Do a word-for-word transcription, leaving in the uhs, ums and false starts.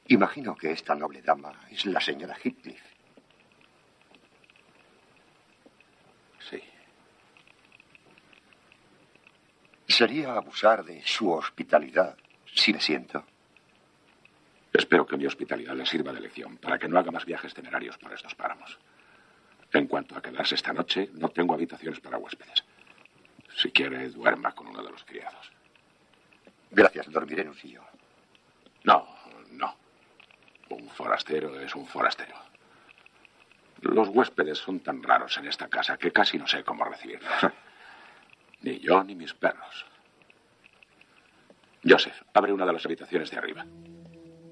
Imagino que esta noble dama es la señora Heathcliff. Sí. Sería abusar de su hospitalidad si me siento. Espero que mi hospitalidad le sirva de lección para que no haga más viajes temerarios por estos páramos. En cuanto a quedarse esta noche, no tengo habitaciones para huéspedes. Si quiere, duerma con uno de los criados. Gracias, dormiré en un sillón. No, no. Un forastero es un forastero. Los huéspedes son tan raros en esta casa que casi no sé cómo recibirlos. Ni yo ni mis perros. Joseph, abre una de las habitaciones de arriba.